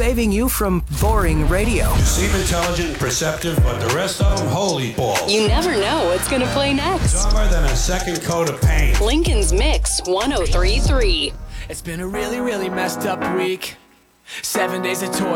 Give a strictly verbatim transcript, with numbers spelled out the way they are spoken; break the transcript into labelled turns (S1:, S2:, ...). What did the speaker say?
S1: saving you from boring radio.
S2: You seem intelligent and perceptive, but the rest of them, holy balls.
S3: You never know what's going to play next.
S2: Dumber than a second coat of paint.
S3: Lincoln's Mix one oh three point three.
S4: It's been a really, really messed up week. Seven days of toil.